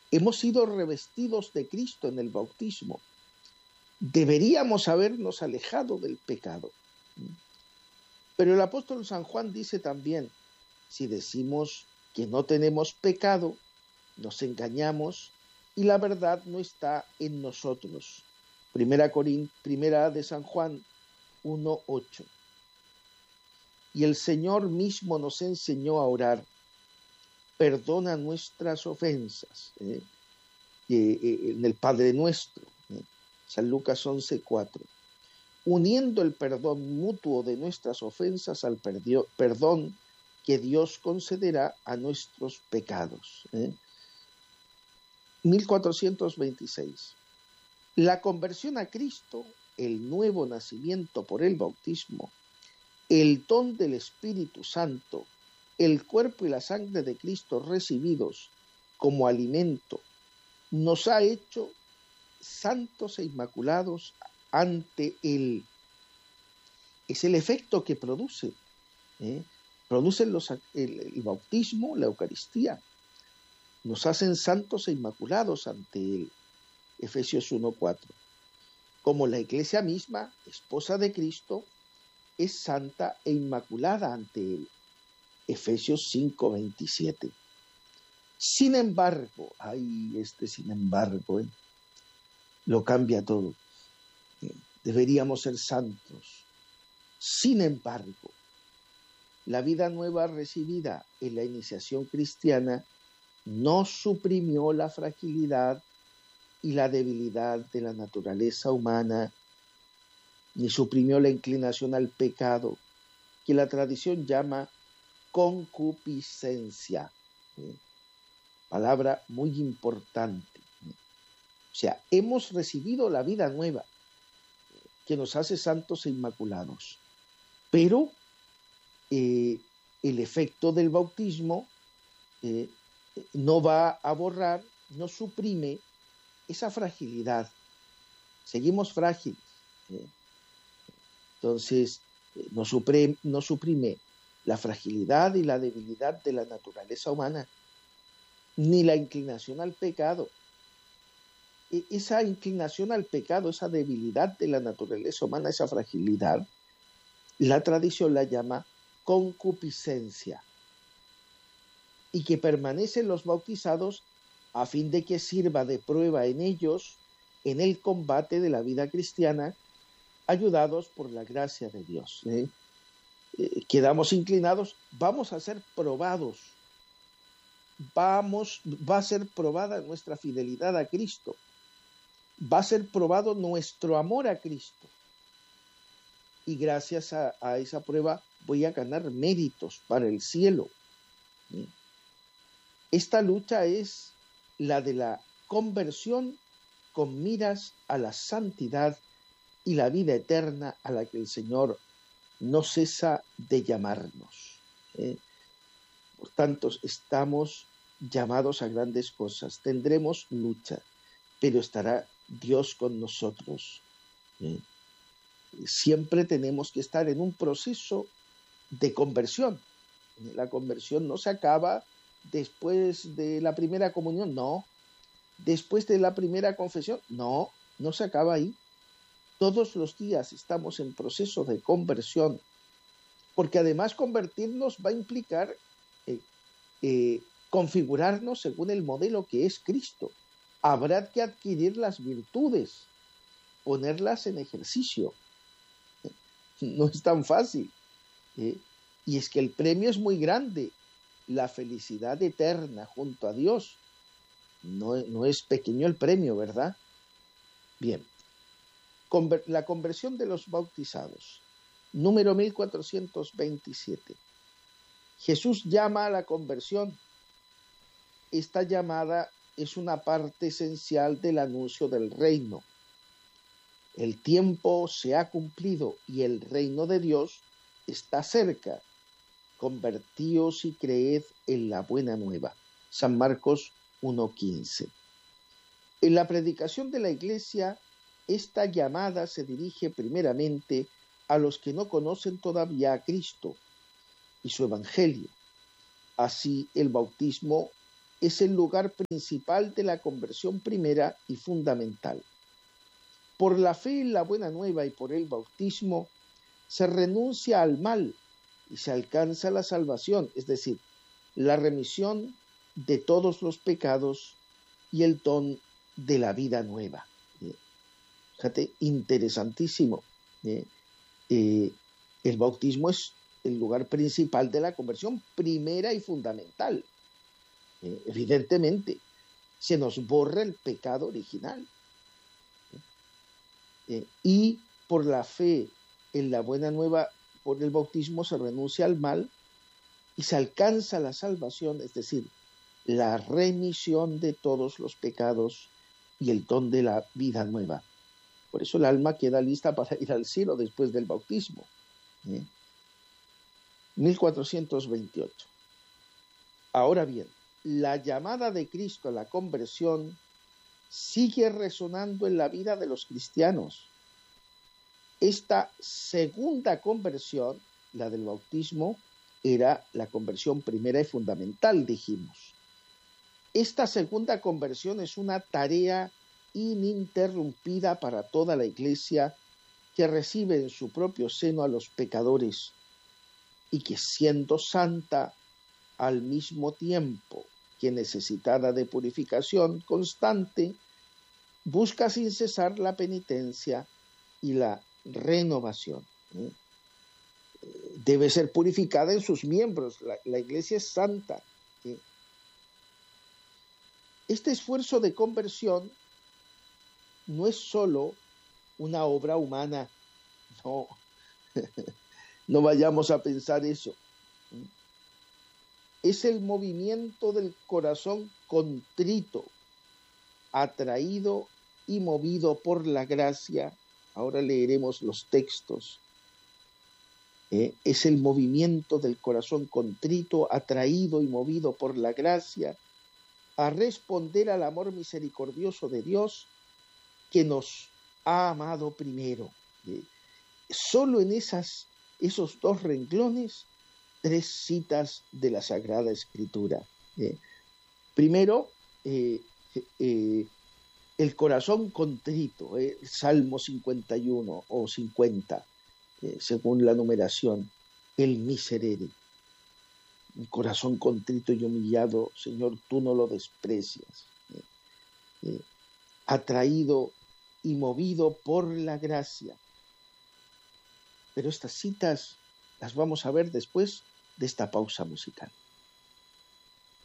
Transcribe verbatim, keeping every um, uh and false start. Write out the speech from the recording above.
Hemos sido revestidos de Cristo en el bautismo. Deberíamos habernos alejado del pecado. Pero el apóstol San Juan dice también, si decimos que no tenemos pecado, nos engañamos y la verdad no está en nosotros. Primera, Corín, primera de San Juan uno ocho. Y el Señor mismo nos enseñó a orar, perdona nuestras ofensas, ¿eh? Eh, eh, en el Padre Nuestro, ¿eh? San Lucas once cuatro, uniendo el perdón mutuo de nuestras ofensas al perdio, perdón que Dios concederá a nuestros pecados. ¿eh? mil cuatrocientos veintiséis. La conversión a Cristo, el nuevo nacimiento por el bautismo, el don del Espíritu Santo, el cuerpo y la sangre de Cristo recibidos como alimento, nos ha hecho santos e inmaculados ante Él. Es el efecto que produce. ¿eh? Producen los, el, el bautismo, la Eucaristía. Nos hacen santos e inmaculados ante Él. Efesios uno cuatro. Como la Iglesia misma, esposa de Cristo, es santa e inmaculada ante Él. Efesios cinco veintisiete. Sin embargo, ay, este sin embargo, ¿eh? lo cambia todo. Deberíamos ser santos. Sin embargo, la vida nueva recibida en la iniciación cristiana no suprimió la fragilidad y la debilidad de la naturaleza humana, ni suprimió la inclinación al pecado, que la tradición llama concupiscencia. ¿eh? Palabra muy importante. O sea, hemos recibido la vida nueva, que nos hace santos e inmaculados. Pero eh, el efecto del bautismo eh, no va a borrar, no suprime esa fragilidad. Seguimos frágiles. ¿eh? Entonces, eh, no, suprime, no suprime la fragilidad y la debilidad de la naturaleza humana, ni la inclinación al pecado. E- esa inclinación al pecado, esa debilidad de la naturaleza humana, esa fragilidad, la tradición la llama concupiscencia, y que permanece en los bautizados a fin de que sirva de prueba en ellos en el combate de la vida cristiana, ayudados por la gracia de Dios. ¿eh? Eh, quedamos inclinados, vamos a ser probados, vamos, va a ser probada nuestra fidelidad a Cristo, va a ser probado nuestro amor a Cristo. Y gracias a, a esa prueba voy a ganar méritos para el cielo. ¿sí? Esta lucha es la de la conversión con miras a la santidad y la vida eterna a la que el Señor no cesa de llamarnos. ¿eh? Por tanto, estamos llamados a grandes cosas. Tendremos lucha, pero estará Dios con nosotros. ¿eh? Siempre tenemos que estar en un proceso de conversión. La conversión no se acaba después de la primera comunión, no. Después de la primera confesión, no, no se acaba ahí. Todos los días estamos en proceso de conversión, porque además convertirnos va a implicar eh, eh, configurarnos según el modelo que es Cristo. Habrá que adquirir las virtudes, ponerlas en ejercicio. No es tan fácil. ¿eh? Y es que el premio es muy grande. La felicidad eterna junto a Dios. No, no es pequeño el premio, ¿verdad? Bien. Conver- la conversión de los bautizados. Número mil cuatrocientos veintisiete. Jesús llama a la conversión. Esta llamada es una parte esencial del anuncio del reino. El tiempo se ha cumplido y el reino de Dios está cerca. Convertíos y creed en la buena nueva. San Marcos uno quince. En la predicación de la Iglesia, esta llamada se dirige primeramente a los que no conocen todavía a Cristo y su Evangelio. Así, el bautismo es el lugar principal de la conversión primera y fundamental. Por la fe en la buena nueva y por el bautismo se renuncia al mal y se alcanza la salvación, es decir, la remisión de todos los pecados y el don de la vida nueva. Eh, fíjate, interesantísimo. Eh, eh, el bautismo es el lugar principal de la conversión primera y fundamental. Eh, evidentemente, se nos borra el pecado original. Eh, y por la fe en la buena nueva, por el bautismo se renuncia al mal y se alcanza la salvación, es decir, la remisión de todos los pecados y el don de la vida nueva. Por eso el alma queda lista para ir al cielo después del bautismo. ¿Eh? mil cuatrocientos veintiocho. Ahora bien, la llamada de Cristo a la conversión sigue resonando en la vida de los cristianos. Esta segunda conversión, la del bautismo, era la conversión primera y fundamental, dijimos. Esta segunda conversión es una tarea ininterrumpida para toda la Iglesia que recibe en su propio seno a los pecadores y que, siendo santa al mismo tiempo que necesitada de purificación constante, busca sin cesar la penitencia y la renovación. ¿eh? Debe ser purificada en sus miembros. La, la Iglesia es santa. ¿eh? Este esfuerzo de conversión no es solo una obra humana. No, no vayamos a pensar eso. Es el movimiento del corazón contrito, atraído y movido por la gracia. Ahora leeremos los textos. Eh, es el movimiento del corazón contrito, atraído y movido por la gracia, a responder al amor misericordioso de Dios que nos ha amado primero. Eh, solo en esas, esos dos renglones, tres citas de la Sagrada Escritura. Eh, primero, eh, eh, el corazón contrito, eh, Salmo cincuenta y uno o cincuenta, eh, según la numeración, el miserere. Un corazón contrito y humillado, Señor, tú no lo desprecias. Eh, eh, atraído y movido por la gracia. Pero estas citas las vamos a ver después de esta pausa musical.